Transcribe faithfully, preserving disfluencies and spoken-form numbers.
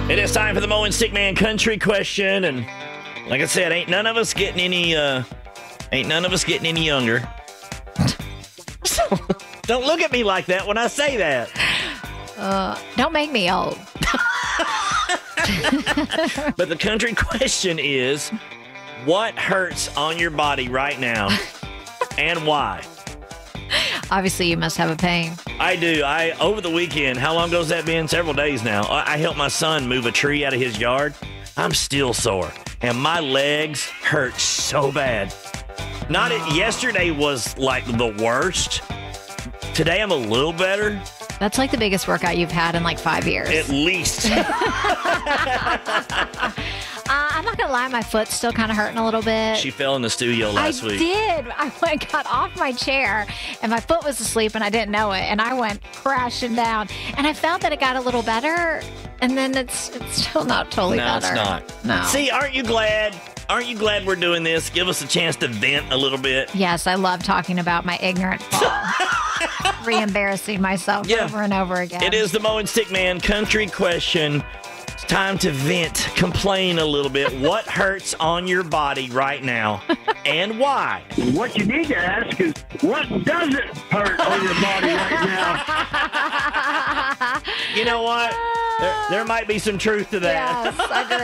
It is time for the Mo and Stick Man country question, and like I said, ain't none of us getting any, uh, ain't none of us getting any younger. So, don't look at me like that when I say that. Uh, don't make me old. But the country question is, what hurts on your body right now, and why? Obviously, you must have a pain. I do. I over the weekend, how long ago's that been? Several days now. I, I helped my son move a tree out of his yard. I'm still sore, and my legs hurt so bad. Not it, yesterday was like the worst. Today I'm a little better. That's like the biggest workout you've had in like five years. At least. Uh, I'm not going to lie, my foot's still kind of hurting a little bit. She fell in the studio last I week. I did. I went, got off my chair, and my foot was asleep, and I didn't know it, and I went crashing down. And I felt that it got a little better, and then it's it's still not totally no, better. No, it's not. No. See, aren't you glad? Aren't you glad we're doing this? Give us a chance to vent a little bit. Yes, I love talking about my ignorant fall. Re-embarrassing myself Yeah. over and over again. It is the Mo and Stick Man country question. It's time to vent, complain a little bit. What hurts on your body right now, and why? What you need to ask is, what doesn't hurt on your body right now? You know what? There, there might be some truth to that. Yes, I agree.